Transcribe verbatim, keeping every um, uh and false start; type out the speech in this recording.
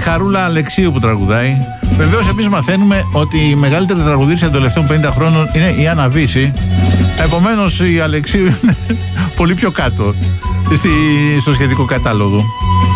Χαρούλα Αλεξίου που τραγουδάει. Βεβαίως εμείς μαθαίνουμε ότι η μεγαλύτερη τραγουδίστρια των τελευταίων πενήντα χρόνων είναι η Άννα Βύση. Επομένως η Αλεξίου είναι πολύ πιο κάτω στη, στο σχετικό κατάλογο.